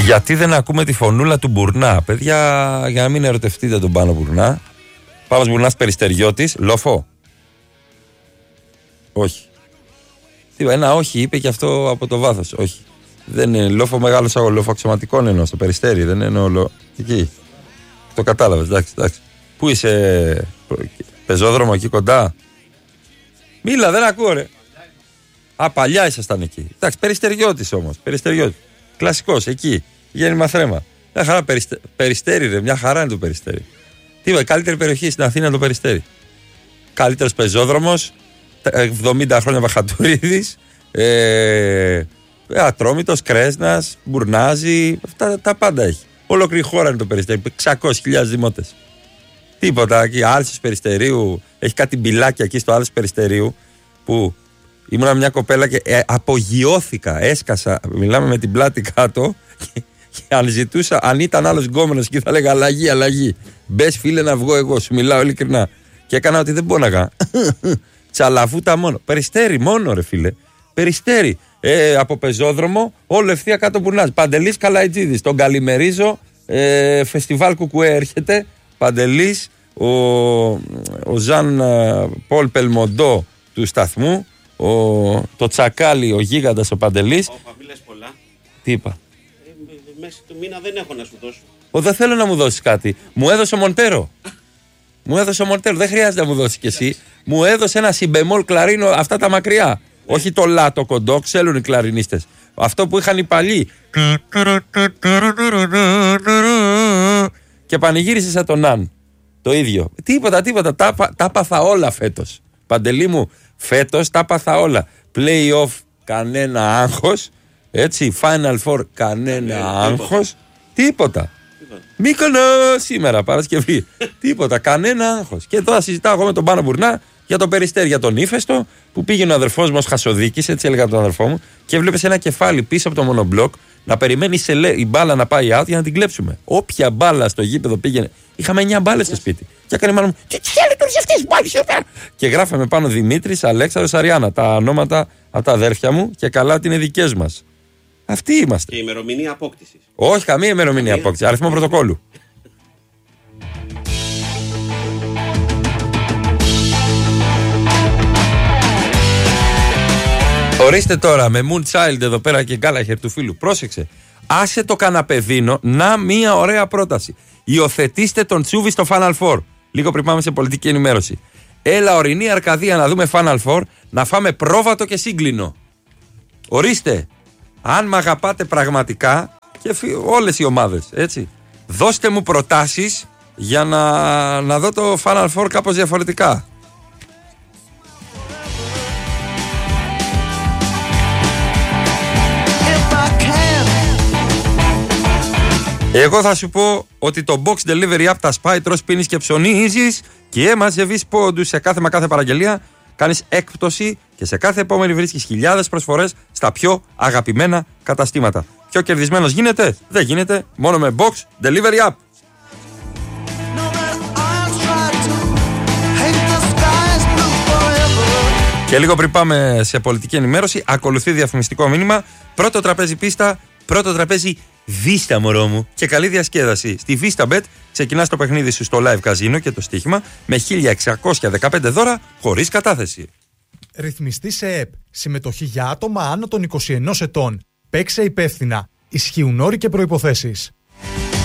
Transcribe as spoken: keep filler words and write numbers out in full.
Γιατί δεν ακούμε τη φωνούλα του Μπουρνά? Παιδιά, για να μην ερωτευτείτε τον Πάνο Μπουρνά. Πάνος Μπουρνάς Περιστεριώτης, λόφο. Όχι. Τι, ένα όχι είπε και αυτό από το βάθος. Όχι. Δεν είναι λόφο μεγάλος αγωλόφο αξιωματικών εννοώ στο Περιστέρι. Δεν εννοώ λο... εκεί. Το κατάλαβες, εντάξει, εντάξει. Πού είσαι, πεζόδρομο εκεί κοντά? Μίλα, δεν ακούω ρε. Α, παλιά ήσασταν εκεί. Εντάξει, Περιστεριώτης όμως. Περιστεριώτης. Κλασικός, εκεί. Γέννημα θρέμα. Μια χαρά περιστε... Περιστέρι, ρε. Μια χαρά είναι το Περιστέρι. Τι είπα, καλύτερη περιοχή στην Αθήνα το Περιστέρι. Καλύτερος πεζόδρομος. εβδομήντα χρόνια Βαχατουρίδης. Ε... Ατρόμητος, Κρέσνας, Μπουρνάζι. Αυτά τα πάντα έχει. Ολόκληρη χώρα είναι το Περιστέρι. εξακόσιες χιλιάδες δημότες. Τίποτα εκεί. Άλσης Περιστερίου. Έχει κάτι μπιλάκια εκεί στο Άλσης Περιστερίου που. Ήμουνα μια κοπέλα και ε, απογειώθηκα, έσκασα, μιλάμε με την πλάτη κάτω και, και αν ζητούσα, αν ήταν άλλος γκόμενος και θα λέγα αλλαγή, αλλαγή. Μπες φίλε να βγω εγώ, σου μιλάω ειλικρινά. Και έκανα ότι δεν πόναγα. Τσαλαβούτα μόνο. Περιστέρι μόνο ρε φίλε. Περιστέρι. Ε, από πεζόδρομο, όλο ευθεία κάτω Μπουρνάς. Παντελής Καλαϊτζίδης, τον καλημερίζω. Ε, φεστιβάλ Κουκουέ έρχεται. Παντελής, ο, ο Ζαν Πολ Πελμοντό του σταθμού. Ο, το τσακάλι, ο γίγαντας ο Παντελής. Όπα, μη λες πολλά. Τι είπα? Ε, μέσα του μήνα δεν έχω να σου δώσω. Ο, δεν θέλω να μου δώσεις κάτι. Μου έδωσε ο Μοντέρο. Μου έδωσε ο Μοντέρο. Δεν χρειάζεται να μου δώσει κι εσύ. Μου έδωσε ένα συμπεμόλ κλαρίνο, αυτά τα μακριά. Ναι. Όχι το λα, το κοντό, ξέρουν οι κλαρινίστες. Αυτό που είχαν οι παλιοί. Και πανηγύρισε σαν τον Ναν. Το ίδιο. Τίποτα, τίποτα. Τα, τα πάθα όλα φέτος. Παντελή μου. Φέτος τα πάθα όλα. Play-off κανένα άγχος. Έτσι. Final Four κανένα ε, άγχος. Τίποτα. τίποτα. Μύκονο σήμερα Παρασκευή. Τίποτα. Κανένα άγχος. Και τώρα συζητάω εγώ με τον Πάνο Μπουρνά για το Περιστέρι, για τον Ύφεστο που πήγαινε ο αδερφός μου ως Χασοδίκης. Έτσι έλεγα από τον αδερφό μου. Και έβλεπες ένα κεφάλι πίσω από το μονομπλοκ να περιμένει σε λέ, η μπάλα να πάει out για να την κλέψουμε. Όποια μπάλα στο γήπεδο πήγαινε. Είχαμε εννιά μπάλες στο σπίτι. Και έκανε μάλλον. Τι θέλει τώρα αυτές τις μπάλες εδώ πέρα. Και γράφαμε πάνω Δημήτρης, Αλέξανδρος, Αριάννα. Τα ονόματα από τα αδέρφια μου και καλά ότι είναι δικές μας. Αυτοί είμαστε. Και ημερομηνία απόκτησης. Όχι, καμία ημερομηνία απόκτησης. Αριθμό πρωτοκόλλου. Ορίστε τώρα με Moonchild εδώ πέρα και Γκάλαχερ του φίλου. Πρόσεξε. Άσε το καναπεδίνο. Να μία ωραία πρόταση. Υιοθετήστε τον Τσούβι στο Final Four. Λίγο πριν πάμε σε πολιτική ενημέρωση. Έλα ορεινή Αρκαδία να δούμε Final Four. Να φάμε πρόβατο και σύγκλινο. Ορίστε. Αν μ' αγαπάτε πραγματικά και όλες οι ομάδες. Έτσι. Δώστε μου προτάσεις για να, να δω το Final Four κάπως διαφορετικά. Εγώ θα σου πω ότι το box delivery app τα σπάει, τρως, πίνεις και ψωνίζεις και μαζεύεις πόντους σε κάθε μα κάθε παραγγελία. Κάνεις έκπτωση και σε κάθε επόμενη βρίσκεις χιλιάδες προσφορές στα πιο αγαπημένα καταστήματα. Πιο κερδισμένος γίνεται? Δεν γίνεται. Μόνο με box delivery app. Και λίγο πριν πάμε σε πολιτική ενημέρωση, ακολουθεί διαφημιστικό μήνυμα. Πρώτο τραπέζι πίστα, πρώτο τραπέζι Vista, μωρό μου. Και καλή διασκέδαση. Στη VistaBet ξεκινάς το παιχνίδι σου στο live καζίνο και το στοίχημα με χίλια εξακόσια δεκαπέντε δώρα χωρίς κατάθεση. Ρυθμιστή σε ΕΠ. Συμμετοχή για άτομα άνω των είκοσι ενός ετών. Παίξε υπεύθυνα. Ισχύουν όροι και προϋποθέσεις.